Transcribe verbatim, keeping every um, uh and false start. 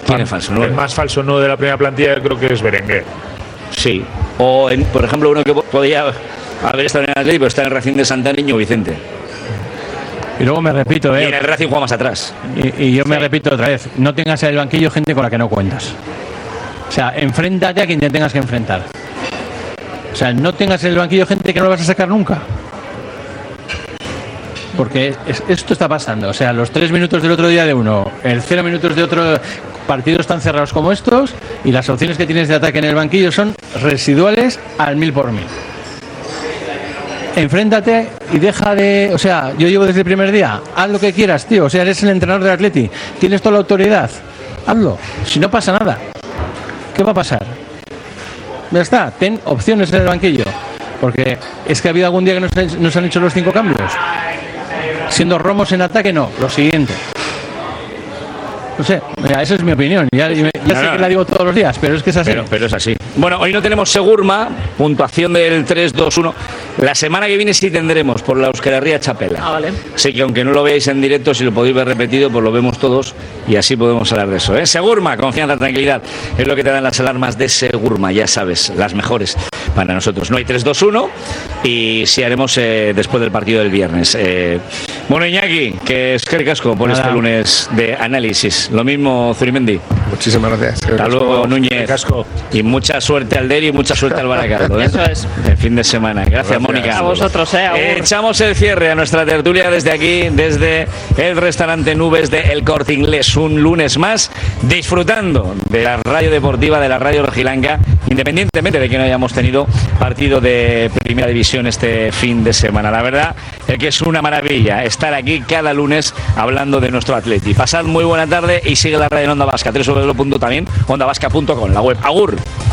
¿Quién es falso nueve? El más falso nueve de la primera plantilla creo que es Berenguer. Sí. O, en, por ejemplo, uno que podía haber estado en el Atlético, pero está en el Racing de Santander, Niño Vicente. Y luego me repito, ¿eh? Y en el Racing juega más atrás. Y, y yo me repito otra vez, no tengas en el banquillo gente con la que no cuentas. O sea, enfréntate a quien te tengas que enfrentar. O sea, no tengas en el banquillo gente que no lo vas a sacar nunca. Porque es, esto está pasando. O sea, los tres minutos del otro día de uno, el cero minutos de otro, partidos tan cerrados como estos, y las opciones que tienes de ataque en el banquillo son residuales al mil por mil. Enfréntate y deja de... O sea, yo llevo desde el primer día. Haz lo que quieras, tío. O sea, eres el entrenador del Atleti. Tienes toda la autoridad. Hazlo. Si no pasa nada. ¿Qué va a pasar? Ya está. Ten opciones en el banquillo. Porque es que ha habido algún día que nos, nos han hecho los cinco cambios. Siendo Romos en ataque, no. Lo siguiente. No sé, mira, esa es mi opinión. Ya, ya no, sé no, que la digo todos los días, pero es que es así. Pero, pero es así. Bueno, hoy no tenemos Segurma, puntuación del tres dos uno. La semana que viene sí tendremos por la Euskal Herria Chapela. Ah, vale. Así que aunque no lo veáis en directo, si lo podéis ver repetido, pues lo vemos todos y así podemos hablar de eso. ¿eh? Segurma, confianza, tranquilidad. Es lo que te dan las alarmas de Segurma, ya sabes, las mejores para nosotros. No hay tres dos uno y sí haremos eh, después del partido del viernes. Eh, bueno, Iñaki, que es que casco por Nada. Este lunes de análisis. Lo mismo, Zurimendi. Muchísimas gracias. Hasta luego, Núñez. Casco. Y mucha suerte al Deri y mucha suerte al Baracaldo. ¿eh? Eso es. El fin de semana. Gracias, Gracias. Mónica. A vosotros, eh. eh echamos el cierre a nuestra tertulia desde aquí, desde el restaurante Nubes de El Corte Inglés. Un lunes más, disfrutando de la radio deportiva, de la radio rojiblanca, independientemente de que no hayamos tenido partido de primera división este fin de semana. La verdad es que es una maravilla estar aquí cada lunes hablando de nuestro Atleti. Pasad muy buena tarde y sigue la radio en Onda Vasca, doble u doble u doble u punto también onda vasca punto com, la web. Agur.